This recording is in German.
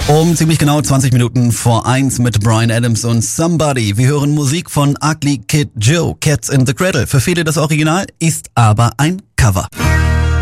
Um ziemlich genau 20 Minuten vor 1 mit Bryan Adams und Somebody. Wir hören Musik von Ugly Kid Joe, Cats in the Cradle. Für viele das Original, ist aber ein Cover.